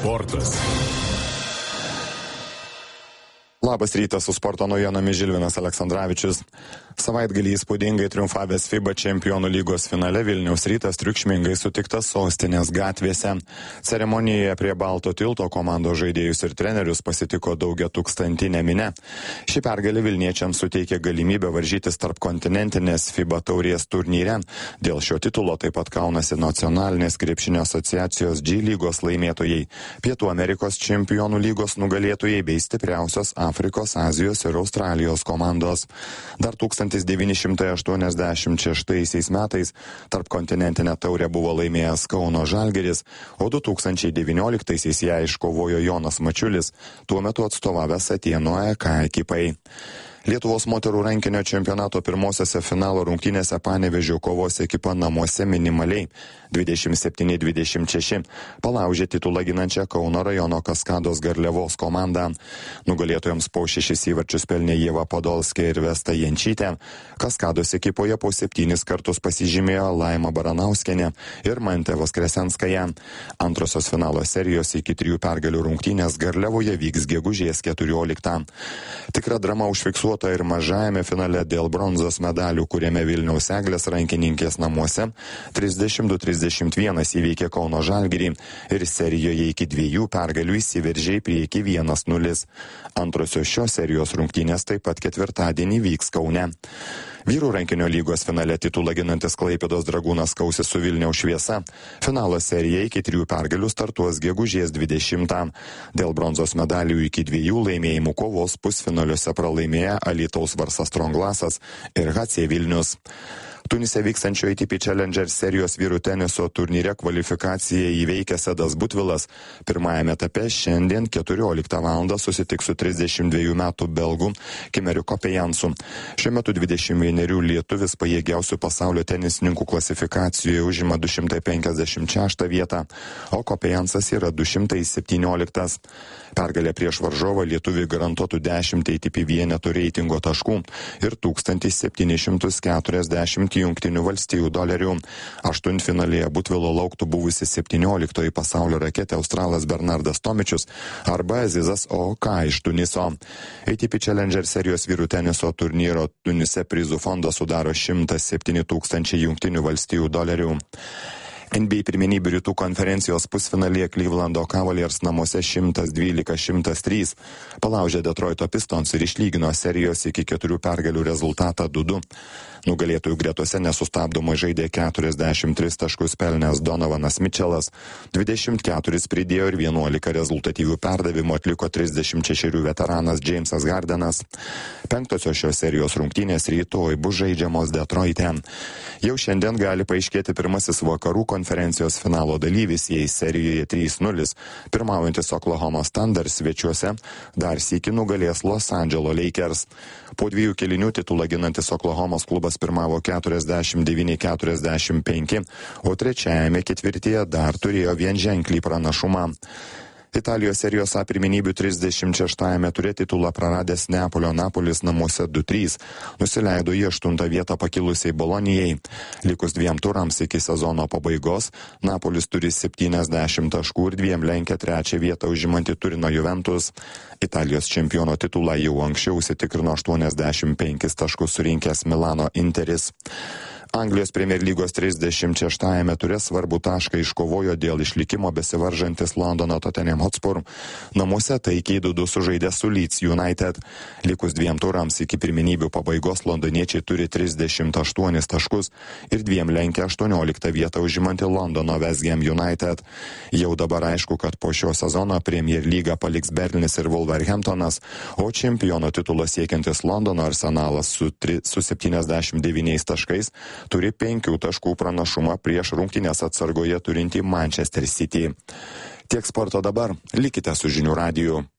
Sportas. Labas rytas, su sporto naujienomis Žilvinas Aleksandravičius. Savaitgalį įspūdingai triumfavęs FIBA čempionų lygos finale Vilniaus Rytas triukšmingai sutiktas sostinės gatvėse. Ceremonijoje prie Balto tilto komandos žaidėjus ir trenerius pasitiko daugiatūkstantinė minia. Ši pergalė Vilniečiams suteikė galimybę varžytis tarp kontinentinės FIBA taurės turnyre. Dėl šio titulo taip pat kaunasi nacionalinės krepšinio asociacijos G lygos laimėtojai, Pietų Amerikos čempionų lygos nugalėtojai bei stipriausios Afrikos, Azijos ir Australijos komandos. Dar 1986 metais tarp kontinentinę taurę buvo laimėjęs Kauno Žalgiris, o 2019 ją iškovojo Jonas Mačiulis, tuo metu atstovavęs Atėnų AEK ekipai. Lietuvos moterų rankinio čempionato pirmosiose finalo rungtynėse Panevėžio kovos ekipa namuose minimaliai 27-26 palaužė titulą ginančią Kauno rajono Kaskados Garliavos komandą. Nugalėtojams po 6 įvarčius pelnė Ieva Podolskė ir Vesta Jančytė. Kaskados ekipoje po 7 kartus pasižymėjo Laima Baranauskienė ir Mantė Voskresenskaja. Antrosios finalo serijos iki 3 pergalių rungtynės Garliavoje vyks gegužės 14. Tikra drama užfiksuota ir mažajame finale dėl bronzos medalių, kuriame Vilniaus Eglės rankininkės namuose 32-31 įveikė Kauno Žalgirį ir serijoje iki 2 pergalių įsiveržė į priekį 1-0. Antrosios šios serijos rungtynės taip pat ketvirtadienį vyks Kaune. Vyrų rankinio lygos finale titulą ginantis Klaipėdos Dragūnas kausis su Vilniaus Šviesa. Finalo serija iki 3 pergalių startuos gegužės 20. Dėl bronzos medalių iki 2 laimėjimų kovos pusfinaliuose pralaimėję Alytaus Varsa Stronglasas ir HC Vilnius. Tunise vykstančio ATP Challenger serijos vyrų teniso turnyre kvalifikaciją įveikęs Edas Butvilas pirmajame etape šiandien 14 val. Susitiks su 32 metų belgu Kimeriu Kopejansu. Šiuo metu 21 lietuvis pajėgiausių pasaulio tenisininkų klasifikacijoje užima 256 vietą, o Kopejansas yra 217. Pergalė prieš varžovą lietuviui garantuotų 10 ATP vienetų reitingo taškų ir 1740 Jungtinių valstijų dolerių. Aštuntfinalyje Butvilo lauktų buvusi 17 pasaulio raketė australas Bernardas Tomičius arba Azizas Oka iš Tuniso. ATP Challenger serijos vyrų teniso turnyro Tunise prizų fondą sudaro 107 000 Jungtinių valstijų dolerių. NBA pirmenybių rytų konferencijos pusfinalyje Clevelando Cavaliers namuose 112-103 palaužė Detroito Pistons ir išlygino serijos iki 4 pergalių rezultatą 2-2. Nugalėtojų gretose nesustabdomai žaidė 43 taškus pelnęs Donovanas Mitchellas, 24 pridėjo ir 11 rezultatyvių perdavimų atliko 36 veteranas Jamesas Hardenas. Penktosios šios serijos rungtynės rytoj bus žaidžiamos Detroite. Jau šiandien gali paaiškėti pirmasis vakarų konferencijos finalo dalyvis, jei serijoje 3-0 pirmaujantis Oklahoma Thunder svečiuose dar sykį nugalės Los Andželo Lakers. Po 2 kėlinių titulą ginantis Oklahomos klubas pirmavo 49-45, o trečiajame ketvirtyje dar turėjo vienženklį pranašumą. Italijos serijos A pirmenybių 36-ame ture titulą praradęs Neapolio Napolis namuose 2-3 nusileido į 8 vietą pakilusiai Bolonijai. Likus 2 turams iki sezono pabaigos, Napolis turi 70 taškų ir 2 lenkia 3 vietą užimantį Turino Juventus. Italijos čempiono titulą jau anksčiau užsitikrino 85 taškus surinkęs Milano Interis. Anglijos Premier lygos 36-ame ture svarbų tašką iškovojo dėl išlikimo besivaržantis Londono Tottenham Hotspur. Namuose taikiai 2-2 sužaidė su Leeds United. Likus 2 turams iki pirmenybių pabaigos londoniečiai turi 38 taškus ir 2 lenkia 18 vietą užimantį Londono West Ham United. Jau dabar aišku, kad po šio sezono Premier lygą paliks Bernis ir Wolverhamptonas, o čempiono titulo siekiantis Londono Arsenalas su 79 taškais turi 5 taškų pranašumą prieš rungtynes atsargoje turintį Manchester City. Tiek sporto dabar, likite su žinių radiju.